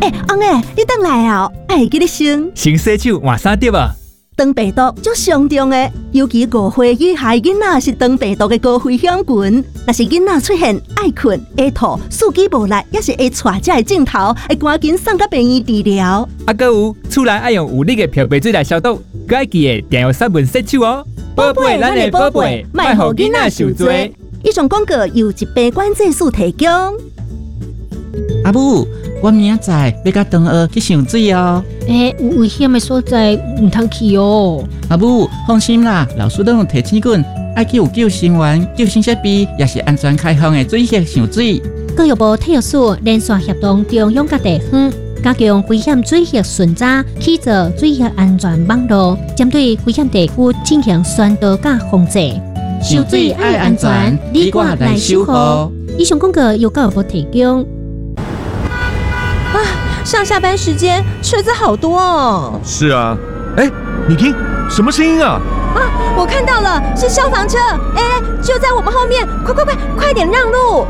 翁诶，你等来啊！会记你先洗手换衫对吧？ 肠病毒足上重的，尤其5岁以下囡仔是肠病毒的高危险群。若是囡仔出现爱困、会吐、四肢无力，也是会带这个镜头，会赶紧送到病院治疗。 还有厝内爱用有力的漂白水来消毒，佮爱记得定用杀蚊洗手哦。宝贝，咱的宝贝，莫互囡仔受罪。 以上广告由疾病管制署提供。 阿母，我明仔要甲同学去上水哦。 有危险的所在唔通去哦。 阿母，放心啦，老师都用提醒棍，爱去有救生员、救生设备，也是安全开放的水域上水。 教育部体育署连续协同中央各地方，加强危险水域巡查，起造水域安全网络，针对危险地区进行宣导甲防治。 上水爱安全，你我来守护。 以上广告由教育部提供。 上下班时间车子好多哦。 是啊，你听，什么声音啊？ 我看到了，是消防车，就在我们后面，快点让路！